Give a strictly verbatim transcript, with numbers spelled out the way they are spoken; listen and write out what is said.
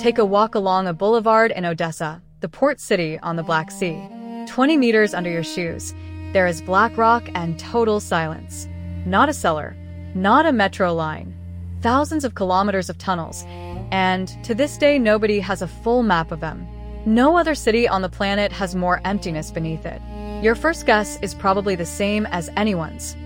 Take a walk along a boulevard in Odessa, the port city on the Black Sea. twenty meters under your shoes, there is black rock and total silence. Not a cellar, not a metro line. Thousands of kilometers of tunnels, and to this day nobody has a full map of them. No other city on the planet has more emptiness beneath it. Your first guess is probably the same as anyone's.